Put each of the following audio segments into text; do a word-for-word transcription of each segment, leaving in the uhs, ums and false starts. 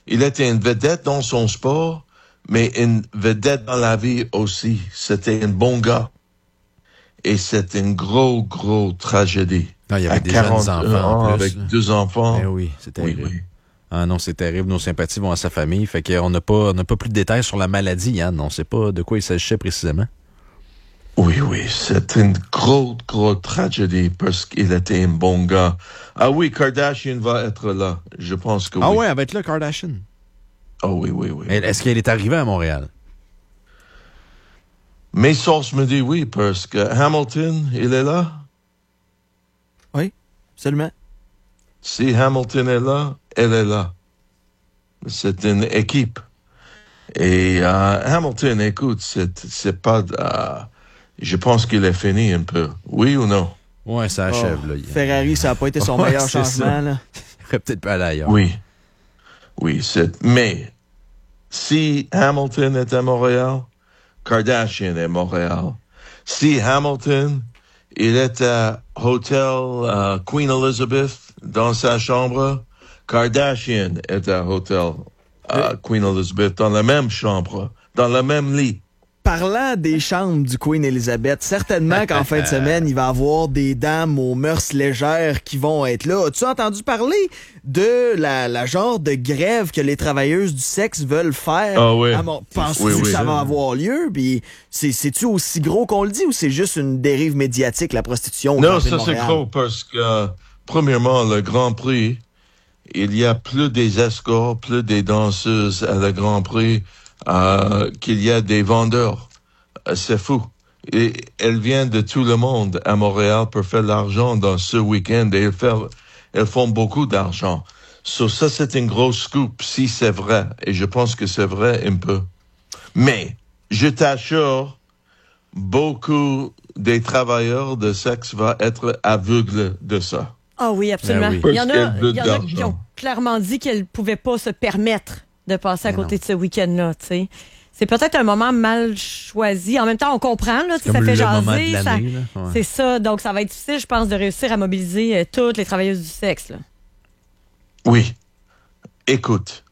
il était une vedette dans son sport, mais une vedette dans la vie aussi. C'était un bon gars. Et c'est une gros, gros tragédie. Non, il y avait à des jeunes enfants ans, en plus. avec deux enfants. Eh oui, c'est terrible. Oui, oui. Ah non, c'est terrible. Nos sympathies vont à sa famille. Fait qu'on n'a pas, on n'a pas plus de détails sur la maladie, Yann. On ne sait pas de quoi il s'agissait précisément. Oui, oui, c'est une grosse, grosse tragédie parce qu'il était un bon gars. Ah oui, Kardashian va être là. Je pense que ah oui. Ah ouais, elle va être là, Kardashian. Oh oui, oui, oui. Elle, est-ce qu'elle est arrivée à Montréal? Mes sources me disent oui, parce que Hamilton, il est là. Oui, seulement. Si Hamilton est là, elle est là. C'est une équipe. Et euh, Hamilton, écoute, c'est, c'est pas... Euh, je pense qu'il est fini un peu. Oui ou non? Ouais, ça achève. Oh, là. Ferrari, ça n'a pas été son ouais, meilleur changement. Là. Il aurait peut-être pas aller ailleurs. Oui. Oui, c'est... Mais si Hamilton est à Montréal, Kardashian est à Montréal. Si Hamilton, il est à Hotel uh, Queen Elizabeth dans sa chambre, Kardashian est à Hotel uh, Queen Elizabeth dans la même chambre, dans le même lit. Parlant des chambres du Queen Elizabeth, certainement qu'en fin de semaine, il va y avoir des dames aux mœurs légères qui vont être là. As-tu entendu parler de la, la genre de grève que les travailleuses du sexe veulent faire? Ah oui. Mon... Penses-tu oui, que oui. ça va avoir lieu? Puis c'est, c'est-tu aussi gros qu'on le dit ou c'est juste une dérive médiatique, la prostitution? Non, ça c'est gros parce que, euh, premièrement, le Grand Prix, il y a plus des escorts, plus des danseuses à le Grand Prix euh, qu'il y a des vendeurs. Euh, c'est fou. Et elles viennent de tout le monde à Montréal pour faire de l'argent dans ce week-end et elles, faire, elles font beaucoup d'argent. So, ça, c'est une grosse scoop si c'est vrai. Et je pense que c'est vrai un peu. Mais, je t'assure, beaucoup des travailleurs de sexe vont être aveugles de ça. Ah oui, absolument. Ben oui. Il y en a, il y en a d'argent. qui ont clairement dit qu'elles ne pouvaient pas se permettre de passer à Mais côté non. de ce week-end-là. T'sais. C'est peut-être un moment mal choisi. En même temps, on comprend, là, ça comme fait le moment jaser. de Ça, l'année, là. Ouais. c'est ça. Donc, ça va être difficile, je pense, de réussir à mobiliser euh, toutes les travailleuses du sexe. Là. Oui. Écoute.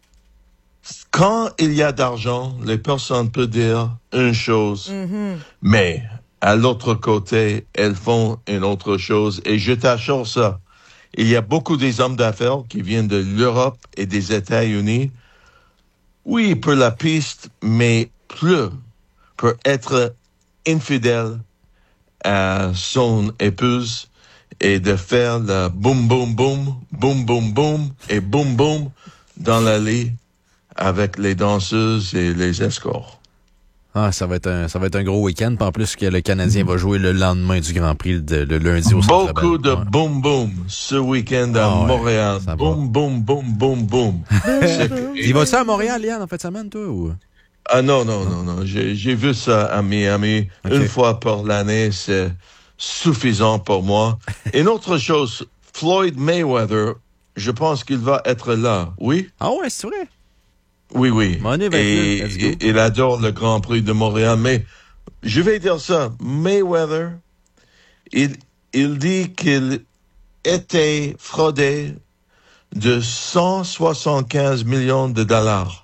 Quand il y a d'argent, les personnes peuvent dire une chose, Mm-hmm. mais à l'autre côté, elles font une autre chose. Et je t'assure ça. Il y a beaucoup des hommes d'affaires qui viennent de l'Europe et des États-Unis. Oui, pour la piste, mais plus pour être infidèle à son épouse et de faire le boum, boum, boum, boum, boum, boum et boum, boum dans la lit avec les danseuses et les escorts. Ah, ça va être un, ça va être un gros week-end. Puis en plus que le Canadien va jouer le lendemain du Grand Prix, le, le lundi au Centre Bell. Beaucoup de Ouais. boum, boum ce week-end à Ah ouais, Montréal. ça va. Boum, boum, boum, boum, boum. C'est- Il va-tu à Montréal, Yann, en fin de semaine, toi? Ou... Ah non, non, non, non. J'ai, j'ai vu ça à Miami. Ok. Une fois par l'année, c'est suffisant pour moi. Une autre chose, Floyd Mayweather, je pense qu'il va être là. Oui? Ah ouais, c'est vrai? Oui, oui. Money va être Et, là. Let's go. et- il adore le Grand Prix de Montréal. Mais je vais dire ça. Mayweather, il, il dit qu'il était fraudé de cent soixante-quinze millions de dollars.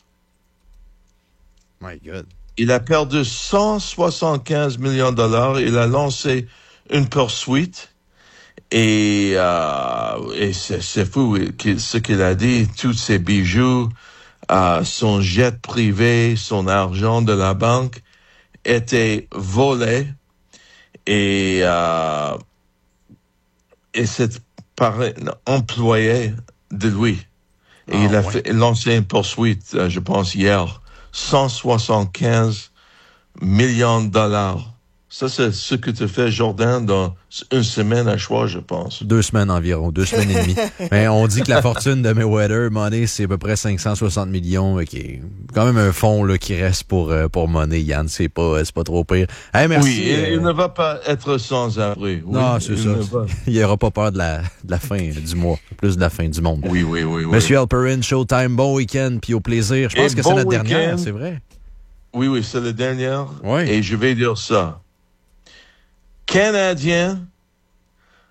My God. Il a perdu cent soixante-quinze millions de dollars. Il a lancé une poursuite. Et, euh, et c'est, c'est fou qu'il- ce qu'il a dit. Tous ses bijoux, euh, son jet privé, son argent de la banque étaient volés. Et, euh, et c'est par un employé de lui. Et Ah, il a ouais. fait, lancé une poursuite, euh, je pense, hier. cent soixante-quinze millions de dollars. Ça, c'est ce que tu fais, Jordan, dans une semaine à choix, je pense. Deux semaines environ, deux semaines et demie. Mais on dit que la fortune de Mayweather, Money, c'est à peu près cinq cent soixante millions, qui est quand même un fonds là, qui reste pour, euh, pour Money, Yann. C'est pas, c'est pas trop pire. Hey, merci. Oui, il, euh, il ne va pas être sans abri. Oui, non, c'est il ça. ne va- Il n'y aura pas peur de la, de la fin du mois, plus de la fin du monde. Oui, oui, oui, oui. Monsieur Alperin, Showtime, bon week-end, puis au plaisir. Je pense Et que bon c'est notre dernière, week-end. c'est vrai. Oui, oui, c'est le dernier. Oui. Et je vais dire ça. Canadien,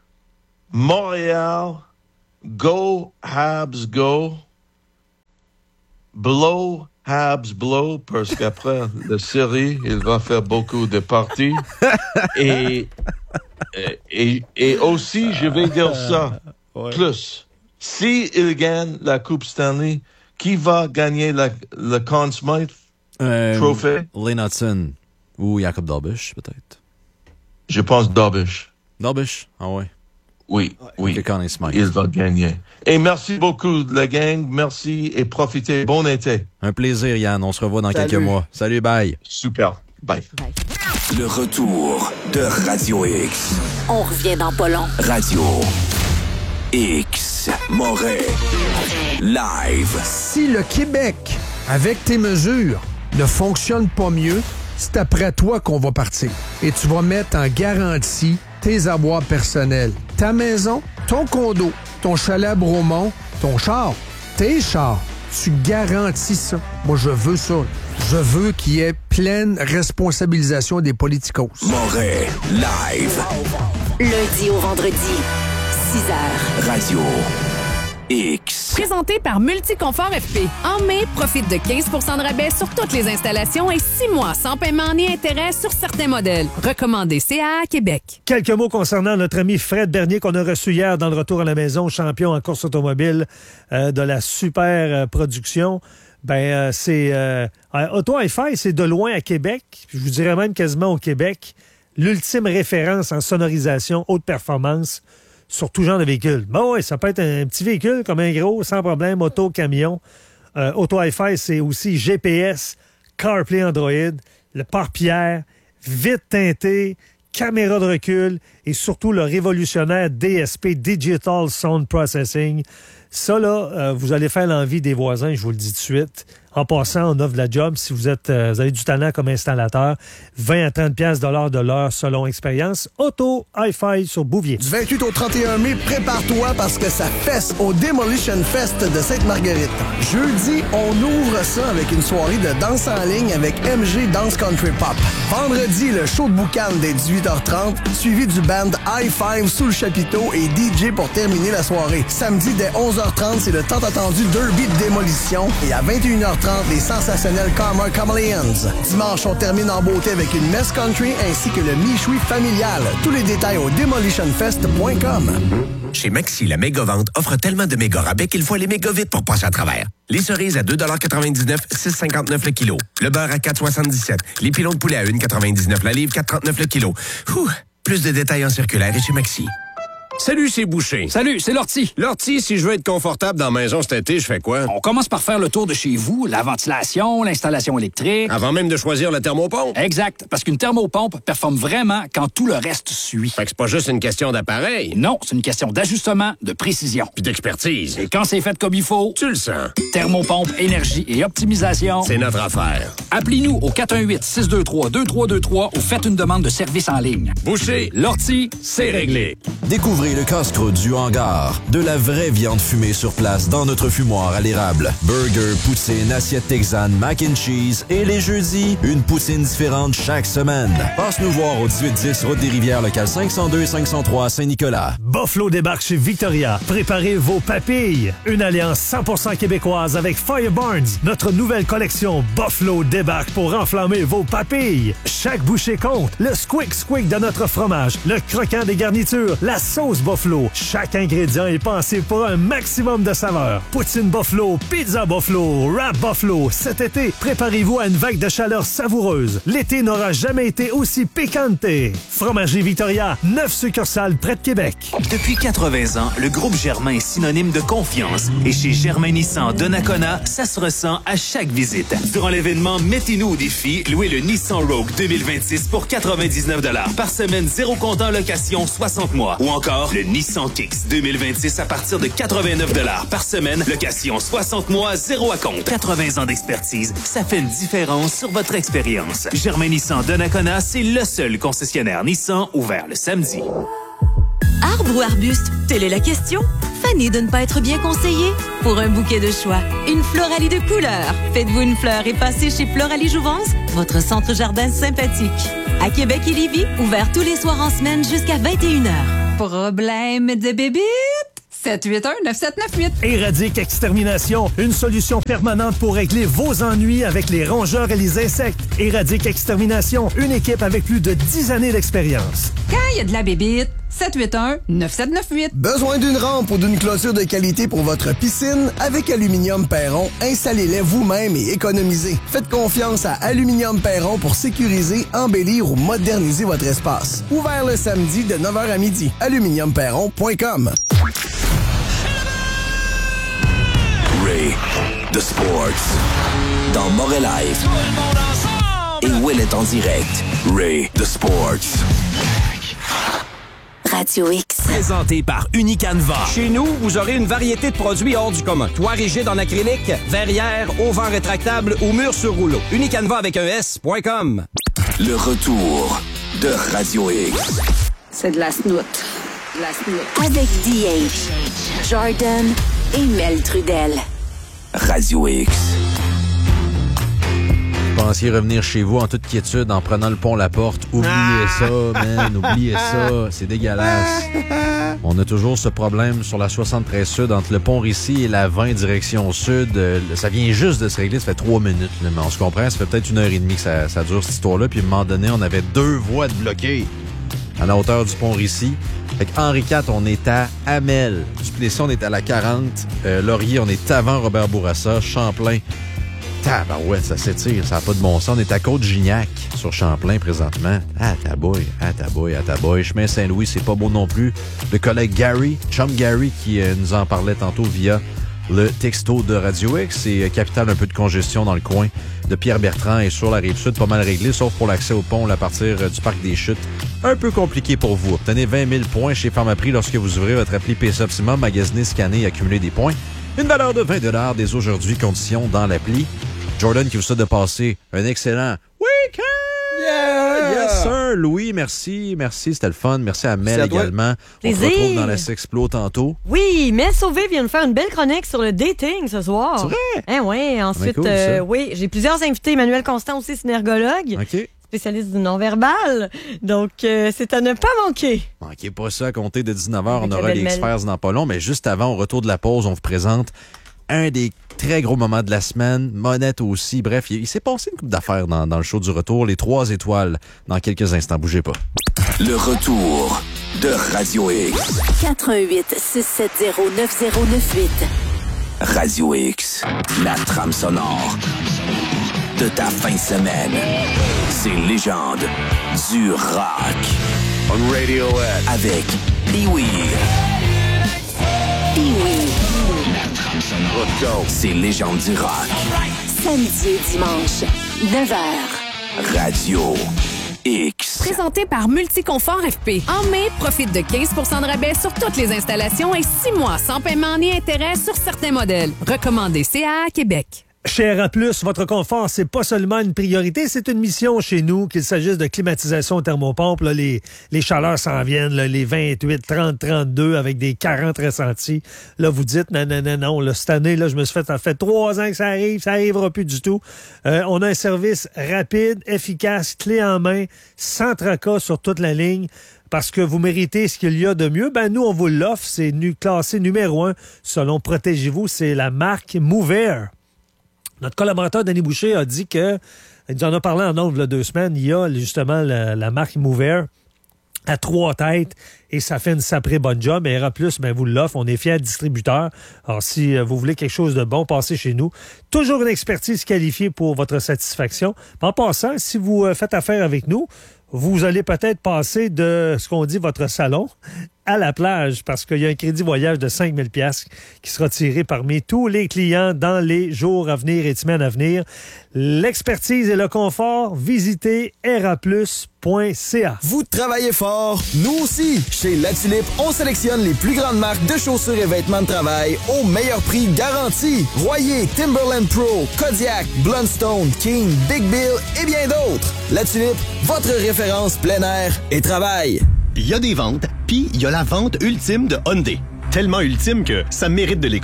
Montréal, go, Habs, go. blow, Habs blow, parce qu'après la série, il va faire beaucoup de parties. et, et, et aussi, je vais dire ça, Ouais. plus, si il gagne la Coupe Stanley, qui va gagner la, le Conn Smythe Euh, Trophy? Lane Hudson ou Jacob Darbish, peut-être. Je pense Darbish. Darbish, ah ouais. Oui, oui. Que Conn Smythe. Il va gagner. Et merci beaucoup, la gang. Merci et profitez. Bon été. Un plaisir, Yann. On se revoit dans Salut. quelques mois. Salut, bye. Super. Bye. Le retour de Radio X. On revient dans pas long. Radio X. Moret. Live. Si le Québec, avec tes mesures, ne fonctionne pas mieux, c'est après toi qu'on va partir. Et tu vas mettre en garantie tes avoirs personnels. Ta maison, ton condo, ton chalet à Bromont, ton char, tes chars. Tu garantis ça. Moi, je veux ça. Je veux qu'il y ait pleine responsabilisation des politicos. Moret. Live. Lundi au vendredi, six heures. Radio X. Présenté par Multiconfort F P. En mai, profite de quinze pour cent de rabais sur toutes les installations et six mois sans paiement ni intérêt sur certains modèles. Recommandé C A A Québec. Quelques mots concernant notre ami Fred Bernier qu'on a reçu hier dans le retour à la maison, champion en course automobile euh, de la super euh, production. Ben, euh, c'est euh, Auto Hi-Fi, c'est de loin à Québec, je vous dirais même quasiment au Québec, l'ultime référence en sonorisation haute performance sur tout genre de véhicule. Bon, oui, ça peut être un petit véhicule comme un gros, sans problème, auto, camion. Euh, Auto Hi-Fi, c'est aussi G P S, CarPlay Android, le pare-pierre, vite teinté, caméra de recul et surtout le révolutionnaire D S P, Digital Sound Processing. Ça, là, euh, vous allez faire l'envie des voisins, je vous le dis tout de suite. En passant, on offre de la job si vous êtes, euh, vous avez du talent comme installateur. vingt à trente dollars de l'heure selon expérience. Auto Hi-Fi sur Bouvier. Du vingt-huit au trente et un mai, prépare-toi parce que ça fesse au Demolition Fest de Sainte-Marguerite. Jeudi, on ouvre ça avec une soirée de danse en ligne avec M G Dance Country Pop. Vendredi, le show de boucan dès dix-huit heures trente, suivi du band High Five sous le chapiteau et D J pour terminer la soirée. Samedi, dès onze heures trente, c'est le tant attendu Derby de démolition. Et à vingt et une heures trente, les sensationnels Karma Chameleons. Dimanche, on termine en beauté avec une messe country ainsi que le michoui familial. Tous les détails au demolition fest point com. Chez Maxi, la méga-vente offre tellement de méga rabais qu'il faut aller méga vite pour passer à travers. Les cerises à deux quatre-vingt-dix-neuf, six cinquante-neuf le kilo. Le beurre à quatre soixante-dix-sept. Les pilons de poulet à un quatre-vingt-dix-neuf la livre, quatre trente-neuf le kilo. Ouh, plus de détails en circulaire et chez Maxi. Salut, c'est Boucher. Salut, c'est Lortie. Lortie, si je veux être confortable dans la maison cet été, je fais quoi? On commence par faire le tour de chez vous, la ventilation, l'installation électrique. Avant même de choisir la thermopompe? Exact, parce qu'une thermopompe performe vraiment quand tout le reste suit. Fait que c'est pas juste une question d'appareil. Non, c'est une question d'ajustement, de précision. Puis d'expertise. Et quand c'est fait comme il faut... Tu le sens. Thermopompe, énergie et optimisation... C'est notre affaire. Appelez-nous au quatre un huit, six deux trois, deux trois deux trois ou faites une demande de service en ligne. Boucher, Lortie, c'est réglé. Découvrez le casse-croûte du hangar. De la vraie viande fumée sur place dans notre fumoir à l'érable. Burger, poutine, assiette texane, mac and cheese et les jeudis, une poutine différente chaque semaine. Passe nous voir au dix-huit dix Route des Rivières, local cinq cent deux cinq cent trois Saint-Nicolas. Buffalo débarque chez Victoria. Préparez vos papilles. Une alliance cent pour cent québécoise avec Fire Barnes. Notre nouvelle collection Buffalo débarque pour enflammer vos papilles. Chaque bouchée compte. Le squick squick de notre fromage, le croquant des garnitures, la sauce Buffalo. Chaque ingrédient est pensé pour un maximum de saveur. Poutine Buffalo, pizza Buffalo, wrap Buffalo. Cet été, préparez-vous à une vague de chaleur savoureuse. L'été n'aura jamais été aussi piquante. Fromagerie Victoria, neuf succursales près de Québec. Depuis quatre-vingts ans, le groupe Germain est synonyme de confiance. Et chez Germain Nissan de Nakona, ça se ressent à chaque visite. Durant l'événement, mettez-nous au défi, louez le Nissan Rogue deux mille vingt-six pour quatre-vingt-dix-neuf dollars par semaine, zéro comptant location, soixante mois. Ou encore, le Nissan Kicks deux mille vingt-six à partir de quatre-vingt-neuf dollars par semaine, location soixante mois, zéro à compte. quatre-vingts ans d'expertise, ça fait une différence sur votre expérience. Germain Nissan de Nakona, c'est le seul concessionnaire Nissan ouvert le samedi. Arbre ou arbuste? Telle est la question. Fanny de ne pas être bien conseillé? Pour un bouquet de choix, une Floralie de couleurs. Faites-vous une fleur et passez chez Floralie Jouvence, votre centre jardin sympathique. À Québec et Lévis, ouvert tous les soirs en semaine jusqu'à vingt et une heures. Problème de bébite? sept huit un neuf sept neuf huit. Éradique Extermination, une solution permanente pour régler vos ennuis avec les rongeurs et les insectes. Éradique Extermination, une équipe avec plus de dix années d'expérience. Quand il y a de la bébite, sept huit un neuf sept neuf huit. Besoin d'une rampe ou d'une clôture de qualité pour votre piscine? Avec Aluminium Perron, installez-les vous-même et économisez. Faites confiance à Aluminium Perron pour sécuriser, embellir ou moderniser votre espace. Ouvert le samedi de neuf heures à midi. aluminium perron point com. Ray, The Sports. Dans Moret Live. Et Will est en direct. Ray, The Sports. Radio X. Présenté par Unicanva. Chez nous, vous aurez une variété de produits hors du commun. Toit rigide en acrylique, verrière, auvent rétractable ou mur sur rouleau. Unicanva avec un S point com. Le retour de Radio X. C'est de la snoot. De la snoot. Avec D H, Jordan et Mel Trudel. Radio X. Vous pensiez revenir chez vous en toute quiétude en prenant le pont La Porte. Oubliez ah! ça, man. Oubliez ça. C'est dégueulasse. On a toujours ce problème sur la soixante-treize Sud entre le pont Rissy et la vingt direction Sud. Ça vient juste de se régler. Ça fait trois minutes. Là, mais on se comprend. Ça fait peut-être une heure et demie que ça, ça dure, cette histoire-là. Puis à un moment donné, on avait deux voies de bloquées à la hauteur du pont Rissy. Fait qu'Henri quatre, on est à Hamel. Duplessis, on est à la quarante. Euh, Laurier, on est avant Robert Bourassa. Champlain. Tabarouette, ça s'étire, ça n'a pas de bon sens. On est à Côte-Gignac, sur Champlain, présentement. Ah, tabouille, ah, tabouille, ah, tabouille. Chemin Saint-Louis, c'est pas beau non plus. Le collègue Gary, chum Gary, qui euh, nous en parlait tantôt via le texto de Radio X. C'est euh, capital un peu de congestion dans le coin de Pierre-Bertrand et sur la Rive-Sud, pas mal réglé, sauf pour l'accès au pont à partir euh, du Parc des Chutes. Un peu compliqué pour vous. Obtenez vingt mille points chez Pharmaprix lorsque vous ouvrez votre appli P C Optimum, magasinez, scannez et accumulez des points. Une valeur de vingt dollars dès aujourd'hui, conditions dans l'appli. Jordan qui vous souhaite de passer un excellent week-end! Yeah! Yes, sir! Louis, merci. Merci, c'était le fun. Merci à Mel également. On se retrouve dans la Sexplo tantôt. Oui, Mel Sauvé vient de faire une belle chronique sur le dating ce soir. C'est vrai? Hein, oui, ensuite, cool, euh, oui, j'ai plusieurs invités. Emmanuel Constant aussi, synergologue. OK. Spécialiste du non-verbal. Donc, euh, c'est à ne pas manquer. Manquez pas ça. À compter de dix-neuf heures, Avec on aura les experts dans pas long. Mais juste avant, au retour de la pause, on vous présente un des très gros moments de la semaine. Monette aussi. Bref, il, il s'est passé une couple d'affaires dans, dans le show du retour. Les trois étoiles dans quelques instants. Bougez pas. Le retour de Radio X. quatre un huit six sept zéro neuf zéro neuf huit. Radio X. La trame sonore de ta fin de semaine. C'est légende du rock. On Radio X. Avec Pee-Wee. Pee-Wee. Let's go. C'est légende du rock. Samedi et dimanche, neuf heures. Radio X. Présenté par Multiconfort F P. En mai, profite de quinze pour cent de rabais sur toutes les installations et six mois sans paiement ni intérêt sur certains modèles. Recommandé C A A Québec. Chez R A plus, votre confort, c'est pas seulement une priorité, c'est une mission chez nous, qu'il s'agisse de climatisation thermopompe. Là, les, les chaleurs s'en viennent, là, les vingt-huit, trente, trente-deux avec des quarante ressentis. Là, vous dites, non, non, non, non, là, cette année, là, je me suis fait, ça fait trois ans que ça arrive, ça arrivera plus du tout. Euh, on a un service rapide, efficace, clé en main, sans tracas sur toute la ligne. Parce que vous méritez ce qu'il y a de mieux, ben nous, on vous l'offre. C'est nu- classé numéro un selon Protégez-vous. C'est la marque Mover. Notre collaborateur Denis Boucher a dit que, il nous en a parlé en ondes il y a deux semaines, il y a justement la, la marque Mover à trois têtes et ça fait une sacrée bonne job. Et R A plus, ben vous l'offre, on est fiers distributeurs. Alors si vous voulez quelque chose de bon, passez chez nous. Toujours une expertise qualifiée pour votre satisfaction. En passant, si vous faites affaire avec nous, vous allez peut-être passer de ce qu'on dit votre salon à la plage parce qu'il y a un crédit voyage de cinq mille dollars qui sera tiré parmi tous les clients dans les jours à venir et semaines à venir. L'expertise et le confort, visitez r a plus point c a. Vous travaillez fort, nous aussi. Chez La Tulipe, on sélectionne les plus grandes marques de chaussures et vêtements de travail au meilleur prix garanti. Royer, Timberland Pro, Kodiak, Blundstone, King, Big Bill et bien d'autres. La Tulipe, votre référence plein air et travail. Il y a des ventes, puis il y a la vente ultime de Hyundai. Tellement ultime que ça mérite de l'écho.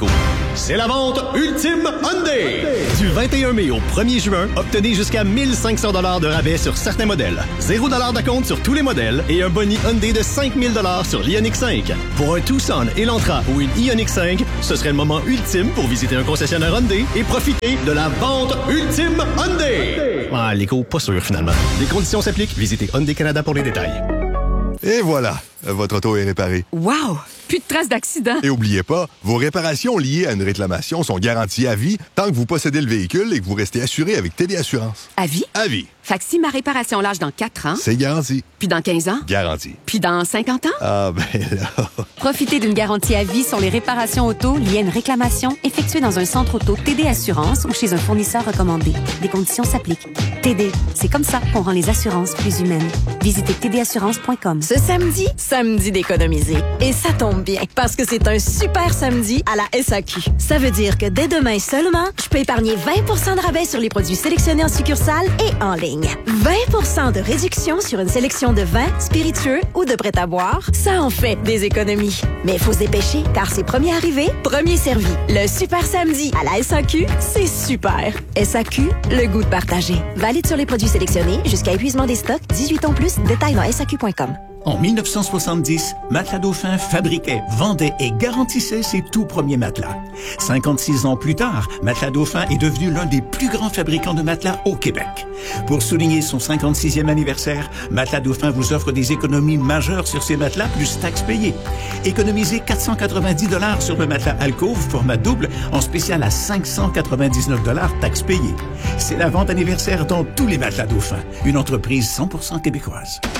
c'est la vente ultime Hyundai. Du vingt et un mai au premier juin, obtenez jusqu'à mille cinq cents dollars de rabais sur certains modèles. zéro dollar de compte sur tous les modèles et un boni Hyundai de cinq mille dollars sur l'Ioniq cinq. Pour un Tucson, Elantra ou une Ioniq cinq, ce serait le moment ultime pour visiter un concessionnaire Hyundai et profiter de la vente ultime Hyundai. Ah, l'écho, pas sûr finalement. Les conditions s'appliquent. Visitez Hyundai Canada pour les détails. Et voilà, votre auto est réparée. Wow! Plus de traces d'accident. Et oubliez pas, vos réparations liées à une réclamation sont garanties à vie tant que vous possédez le véhicule et que vous restez assuré avec T D Assurance. À vie? À vie. Fait que si ma réparation lâche dans quatre ans... C'est garanti. Puis dans quinze ans? Garanti. Puis dans cinquante ans? Ah, ben là... Profitez d'une garantie à vie sur les réparations auto liées à une réclamation effectuée dans un centre auto T D Assurance ou chez un fournisseur recommandé. Des conditions s'appliquent. T D, c'est comme ça qu'on rend les assurances plus humaines. Visitez t d assurance point com. Ce samedi, samedi d'économiser. Et ça tombe bien, parce que c'est un super samedi à la S A Q. Ça veut dire que dès demain seulement, je peux épargner vingt pour cent de rabais sur les produits sélectionnés en succursale et en ligne. vingt pour cent de réduction sur une sélection de vins, spiritueux ou de prêt-à-boire. Ça en fait des économies. Mais il faut se dépêcher, car c'est premier arrivé, premier servi. Le super samedi à la S A Q, c'est super. S A Q, le goût de partager. Valide sur les produits sélectionnés jusqu'à épuisement des stocks, dix-huit ans plus, détails dans S A Q point com. En mille neuf cent soixante-dix, Matelas Dauphin fabriquait, vendait et garantissait ses tout premiers matelas. cinquante-six ans plus tard, Matelas Dauphin est devenu l'un des plus grands fabricants de matelas au Québec. Pour souligner son cinquante-sixième anniversaire, Matelas Dauphin vous offre des économies majeures sur ses matelas plus taxes payées. Économisez quatre cent quatre-vingt-dix dollars sur le matelas Alcove format double en spécial à cinq cent quatre-vingt-dix-neuf dollars taxes payées. C'est la vente anniversaire dans tous les Matelas Dauphin, une entreprise cent pour cent québécoise.